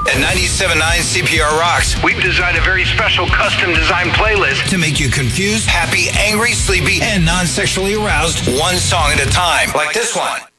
At 97.9 CPR Rocks, we've designed a very special custom-designed playlist to make you confused, happy, angry, sleepy, and non-sexually aroused one song at a time, like this one.